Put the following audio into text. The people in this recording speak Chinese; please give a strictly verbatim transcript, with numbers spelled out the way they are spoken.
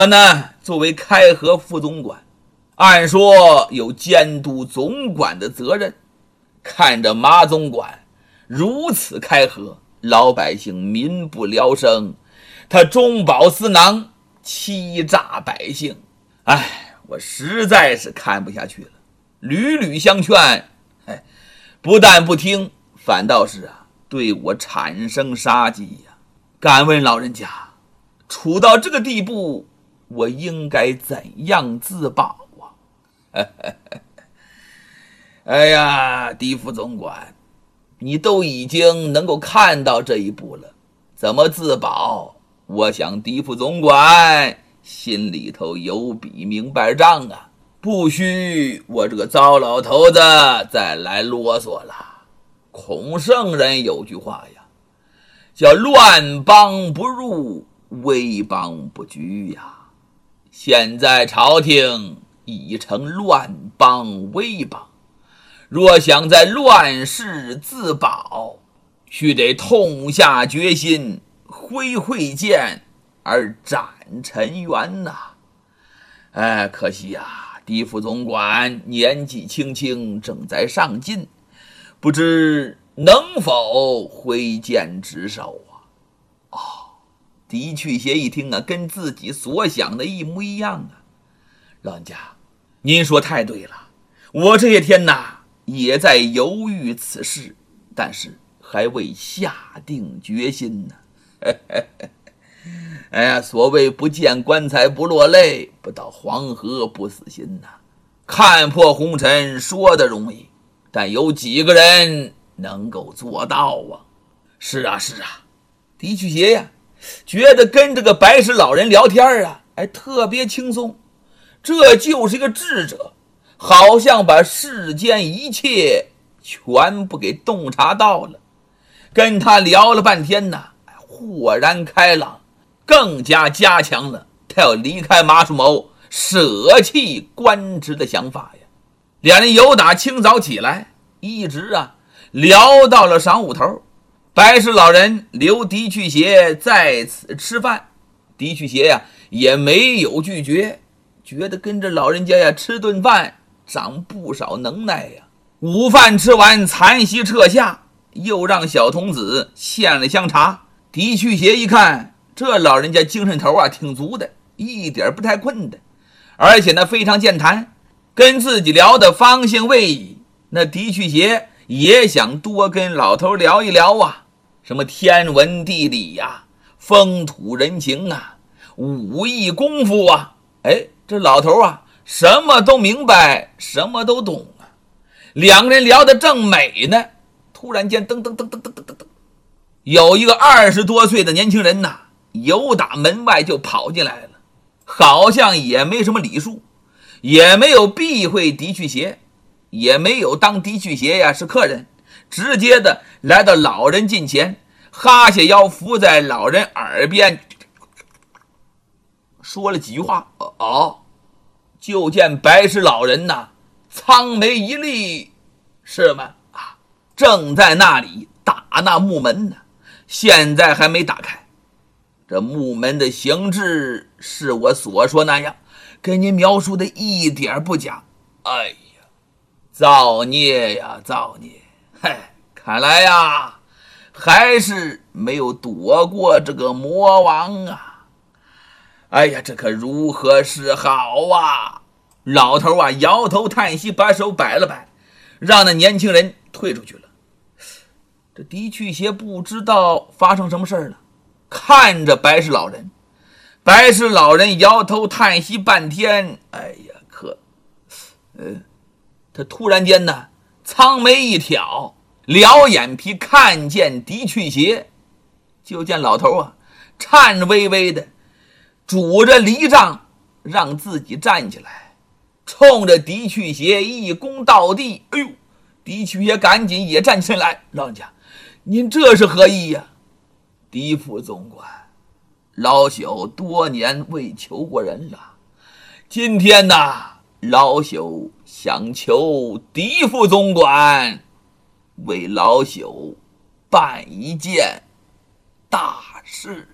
他呢，作为开河副总管，按说有监督总管的责任。看着马总管如此开河，老百姓民不聊生，他中饱私囊，欺诈百姓。哎，我实在是看不下去了，屡屡相劝，哎，不但不听，反倒是啊，对我产生杀机呀。敢问老人家，处到这个地步，我应该怎样自保啊？哎呀，狄副总管，你都已经能够看到这一步了，怎么自保？我想狄副总管心里头有笔明白账啊，不需我这个糟老头子再来啰嗦了。孔圣人有句话呀，叫乱邦不入，危邦不居呀。现在朝廷已成乱邦危邦，若想在乱世自保，须得痛下决心，挥挥剑而斩陈元呐、啊。哎，可惜啊，狄副总管年纪轻轻，正在上进，不知能否挥剑职守啊？哦，狄去邪一听啊，跟自己所想的一模一样啊。老人家，您说太对了，我这些天呐也在犹豫此事，但是还未下定决心呢。哎呀，所谓不见棺材不落泪，不到黄河不死心呐。看破红尘说的容易，但有几个人能够做到啊？是啊是啊，狄去邪呀，觉得跟这个白石老人聊天啊，哎，特别轻松，这就是一个智者，好像把世间一切全部给洞察到了。跟他聊了半天呢，豁然开朗，更加加强了他要离开马术谋，舍弃官职的想法呀。两人由打清早起来，一直啊聊到了晌午头。白石老人留狄去邪在此吃饭，狄去邪呀也没有拒绝，觉得跟着老人家呀吃顿饭长不少能耐呀。午饭吃完，残席撤下，又让小童子献了香茶。狄去邪一看，这老人家精神头啊挺足的，一点不太困的，而且呢非常健谈，跟自己聊得方兴未已。那狄去邪也想多跟老头聊一聊啊，什么天文地理呀、风土人情啊、武艺功夫啊，哎，这老头啊什么都明白，什么都懂啊。两个人聊得正美呢，突然间噔噔噔噔噔噔噔噔，有一个二十多岁的年轻人呐，由打门外就跑进来了，好像也没什么礼数，也没有避讳狄去邪，也没有当狄去邪呀是客人，直接的来到老人近前，哈下腰伏在老人耳边说了几句话。哦，就见白石老人呐苍眉一立，是吗？啊，正在那里打那木门呢，现在还没打开。这木门的形制是我所说那样，跟您描述的一点不假。哎呀，造孽呀造孽！嗨，看来呀还是没有躲过这个魔王啊！哎呀，这可如何是好啊！老头啊摇头叹息，把手摆了摆，让那年轻人退出去了。这狄去邪不知道发生什么事了，看着白石老人，白石老人摇头叹息半天。哎呀，可呃他突然间呢苍眉一挑，撩眼皮看见狄去邪，就见老头啊颤巍巍的拄着犁杖让自己站起来，冲着狄去邪一躬到地。哎呦，狄去邪赶紧也站起来，老人家您这是何意呀？狄副总管，老朽多年未求过人了，今天呐老朽想求狄副总管为老朽办一件大事。